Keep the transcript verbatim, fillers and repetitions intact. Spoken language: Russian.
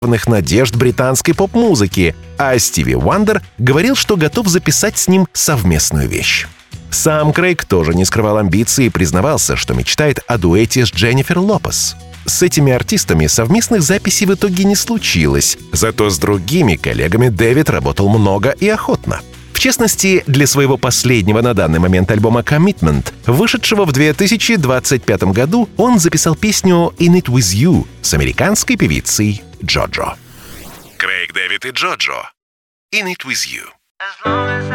надежд британской поп-музыки, а Стиви Уандер говорил, что готов записать с ним совместную вещь. Сам Крейг тоже не скрывал амбиций и признавался, что мечтает о дуэте с Дженнифер Лопес. С этими артистами совместных записей в итоге не случилось, зато с другими коллегами Дэвид работал много и охотно. В частности, для своего последнего на данный момент альбома «Commitment», вышедшего в две тысячи двадцать пятом году, он записал песню «In It With You» с американской певицей Джоджо. Крейг Дэвид и Джоджо. «In It With You».